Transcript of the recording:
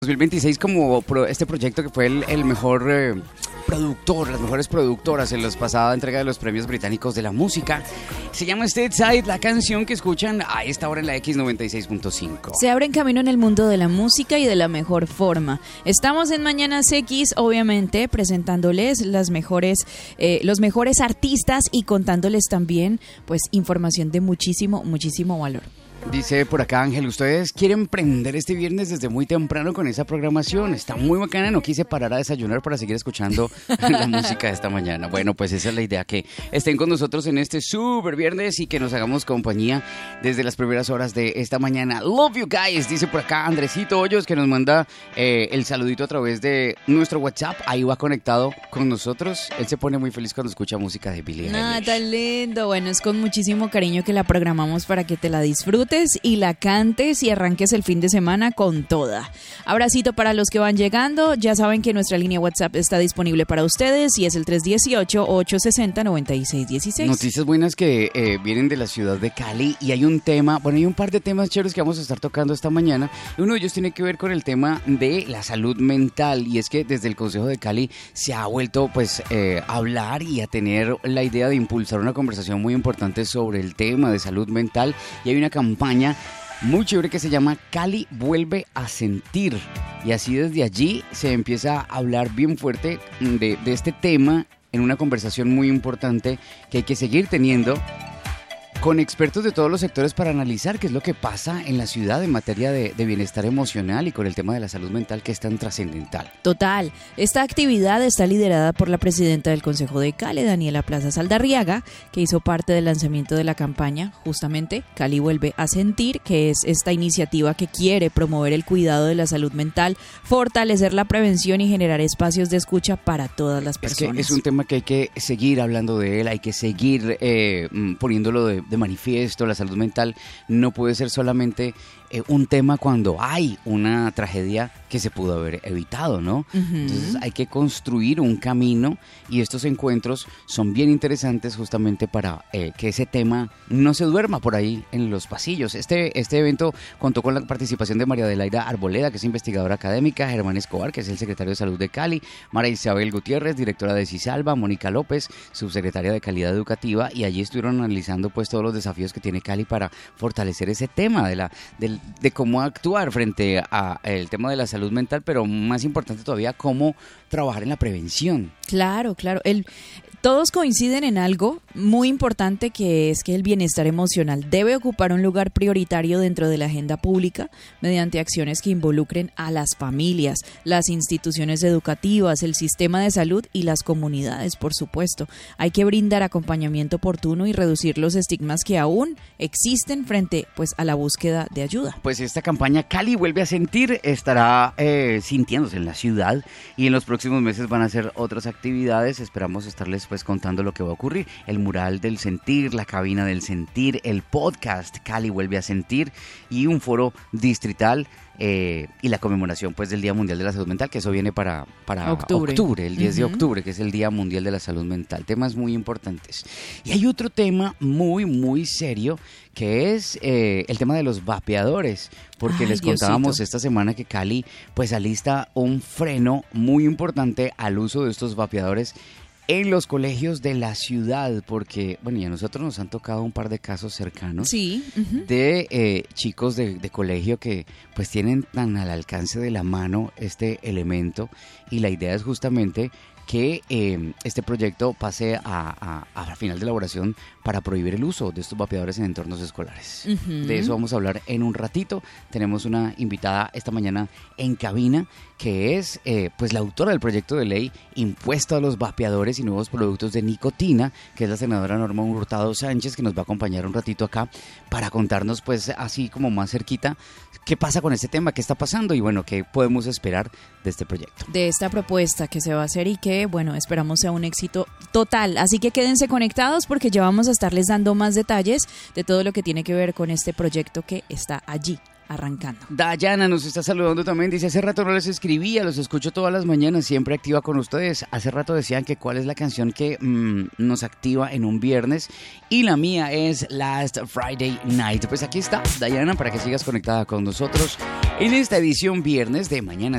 2026 como este proyecto que fue el mejor productor, las mejores productoras en la pasada entrega de los premios británicos de la música. Se llama Stateside, la canción que escuchan a esta hora en la X96.5. Se abren camino en el mundo de la música y de la mejor forma. Estamos en Mañanas X, obviamente, presentándoles los mejores artistas y contándoles también, pues, información de muchísimo valor. Dice por acá Ángel, ustedes quieren prender este viernes desde muy temprano con esa programación. Está muy bacana, no quise parar a desayunar para seguir escuchando la música de esta mañana. Bueno, pues esa es la idea, que estén con nosotros en este super viernes y que nos hagamos compañía desde las primeras horas de esta mañana. Love you guys, dice por acá Andresito Hoyos, que nos manda el saludito a través de nuestro WhatsApp. Ahí va conectado con nosotros. Él se pone muy feliz cuando escucha música de Billie Eilish. Ah, tan lindo. Bueno, es con muchísimo cariño que la programamos para que te la disfrutes y la cantes y arranques el fin de semana con toda. Abracito para los que van llegando. Ya saben que nuestra línea WhatsApp está disponible para ustedes y es el 318-860-9616. Noticias buenas que vienen de la ciudad de Cali, y hay un tema, bueno, hay un par de temas chéveres que vamos a estar tocando esta mañana. Uno de ellos tiene que ver con el tema de la salud mental, y es que desde el Consejo de Cali se ha vuelto pues a hablar y a tener la idea de impulsar una conversación muy importante sobre el tema de salud mental, y hay una campaña muy chévere que se llama Cali Vuelve a Sentir, y así desde allí se empieza a hablar bien fuerte de este tema en una conversación muy importante que hay que seguir teniendo con expertos de todos los sectores para analizar qué es lo que pasa en la ciudad en materia de bienestar emocional y con el tema de la salud mental, que es tan trascendental. Total. Esta actividad está liderada por la presidenta del Consejo de Cali, Daniela Plaza Saldarriaga, que hizo parte del lanzamiento de la campaña, justamente, Cali Vuelve a Sentir, que es esta iniciativa que quiere promover el cuidado de la salud mental, fortalecer la prevención y generar espacios de escucha para todas las personas. Es un tema que hay que seguir hablando de él, hay que seguir poniéndolo de manifiesto. La salud mental no puede ser solamente un tema cuando hay una tragedia que se pudo haber evitado, ¿no? Uh-huh. Entonces hay que construir un camino, y estos encuentros son bien interesantes justamente para que ese tema no se duerma por ahí en los pasillos. Este evento contó con la participación de María Adelaida Arboleda, que es investigadora académica, Germán Escobar, que es el secretario de Salud de Cali, María Isabel Gutiérrez, directora de CISALVA, Mónica López, subsecretaria de Calidad Educativa, y allí estuvieron analizando pues todos los desafíos que tiene Cali para fortalecer ese tema de cómo actuar frente a el tema de la salud mental, pero más importante todavía, cómo trabajar en la prevención. Claro. Todos coinciden en algo muy importante, que es que el bienestar emocional debe ocupar un lugar prioritario dentro de la agenda pública mediante acciones que involucren a las familias, las instituciones educativas, el sistema de salud y las comunidades, por supuesto. Hay que brindar acompañamiento oportuno y reducir los estigmas que aún existen frente pues a la búsqueda de ayuda. Pues esta campaña Cali Vuelve a Sentir estará sintiéndose en la ciudad, y en los próximos meses van a hacer otras actividades. Esperamos estarles pues contando lo que va a ocurrir: el mural del sentir, la cabina del sentir, el podcast Cali Vuelve a Sentir, y un foro distrital y la conmemoración pues del Día Mundial de la Salud Mental, que eso viene para octubre, el 10 de octubre, que es el Día Mundial de la Salud Mental. Temas muy importantes. Y hay otro tema muy serio, que es el tema de los vapeadores, porque les contábamos esta semana que Cali pues alista un freno muy importante al uso de estos vapeadores en los colegios de la ciudad, porque, bueno, y a nosotros nos han tocado un par de casos cercanos, sí, de chicos de colegio que pues tienen tan al alcance de la mano este elemento, y la idea es justamente que este proyecto pase a final de elaboración para prohibir el uso de estos vapeadores en entornos escolares. Uh-huh. De eso vamos a hablar en un ratito. Tenemos una invitada esta mañana en cabina, que es pues la autora del proyecto de ley impuesto a los vapeadores y nuevos productos de nicotina, que es la senadora Norma Hurtado Sánchez, que nos va a acompañar un ratito acá para contarnos pues así como más cerquita qué pasa con este tema, qué está pasando y bueno, qué podemos esperar de este proyecto. De esta propuesta que se va a hacer y que, bueno, esperamos sea un éxito total. Así que quédense conectados porque ya vamos a estarles dando más detalles de todo lo que tiene que ver con este proyecto que está allí arrancando. Dayana nos está saludando también, dice, hace rato no les escribía, los escucho todas las mañanas, siempre activa con ustedes. Hace rato decían que cuál es la canción que nos activa en un viernes, y la mía es Last Friday Night. Pues aquí está, Dayana, para que sigas conectada con nosotros en esta edición viernes de Mañana